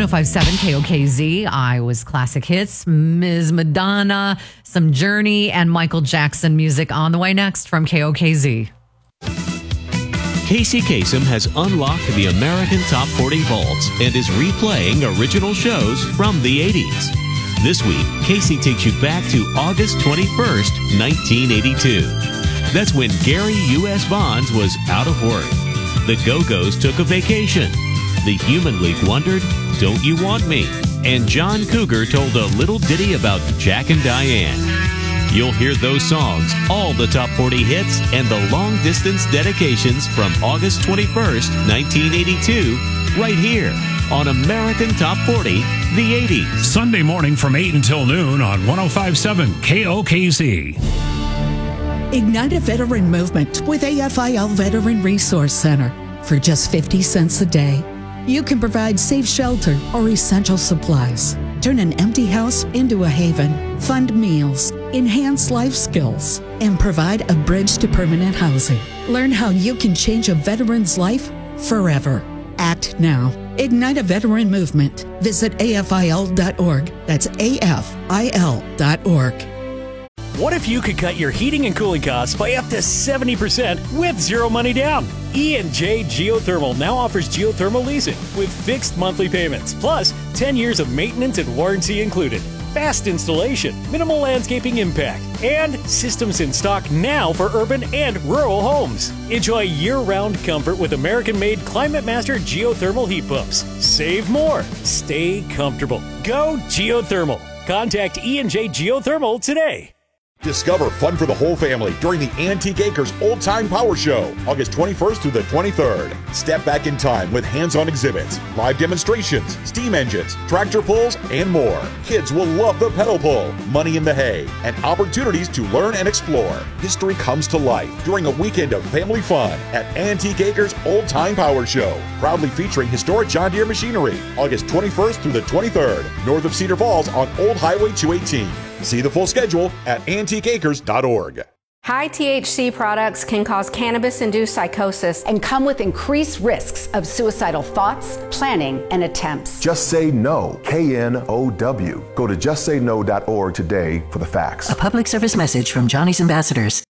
1057 KOKZ, Iowa's classic hits, Ms. Madonna, some Journey, and Michael Jackson music on the way next from KOKZ. Casey Kasem has unlocked the American Top 40 vaults and is replaying original shows from the 80s. This week, Casey takes you back to August 21st, 1982. That's when Gary U.S. Bonds was out of work. The Go-Go's took a vacation. The Human League wondered, "Don't you want me?" And John Cougar told a little ditty about Jack and Diane. You'll hear those songs, all the top 40 hits, and the long-distance dedications from August 21st, 1982, right here on American Top 40, the 80s. Sunday morning from 8 until noon on 1057 KOKZ. Ignite a veteran movement with AFIL Veteran Resource Center. For just 50 cents a day, you can provide safe shelter or essential supplies. Turn an empty house into a haven, fund meals, enhance life skills, and provide a bridge to permanent housing. Learn how you can change a veteran's life forever. Act now. Ignite a veteran movement. Visit AFIL.org. That's AFIL.org. What if you could cut your heating and cooling costs by up to 70% with zero money down? E&J Geothermal now offers geothermal leasing with fixed monthly payments, plus 10 years of maintenance and warranty included. Fast installation, minimal landscaping impact, and systems in stock now for urban and rural homes. Enjoy year-round comfort with American-made Climate Master geothermal heat pumps. Save more. Stay comfortable. Go geothermal. Contact E&J Geothermal today. Discover fun for the whole family during the Antique Acres Old Time Power Show, August 21st through the 23rd. Step back in time with hands-on exhibits, live demonstrations, steam engines, tractor pulls, and more. Kids will love the pedal pull, money in the hay, and opportunities to learn and explore. History comes to life during a weekend of family fun at Antique Acres Old Time Power Show, proudly featuring historic John Deere machinery, August 21st through the 23rd, north of Cedar Falls on Old Highway 218. See the full schedule at antiqueacres.org. High THC products can cause cannabis-induced psychosis and come with increased risks of suicidal thoughts, planning, and attempts. Just Say No, KNOW. Go to justsayno.org today for the facts. A public service message from Johnny's Ambassadors.